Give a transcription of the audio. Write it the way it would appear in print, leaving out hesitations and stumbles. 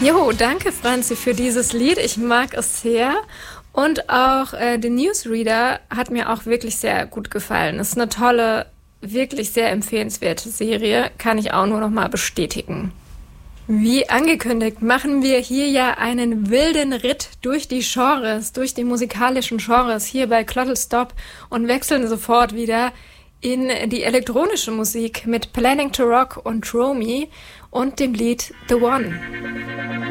Jo, danke Franzi für dieses Lied. Ich mag es sehr. Und auch The Newsreader hat mir auch wirklich sehr gut gefallen. Es ist eine tolle, wirklich sehr empfehlenswerte Serie. Kann ich auch nur noch mal bestätigen. Wie angekündigt, machen wir hier ja einen wilden Ritt durch die Genres, durch die musikalischen Genres hier bei Clottel Stop und wechseln sofort wieder in die elektronische Musik mit Planning to Rock und Throw Me und dem Lied The One.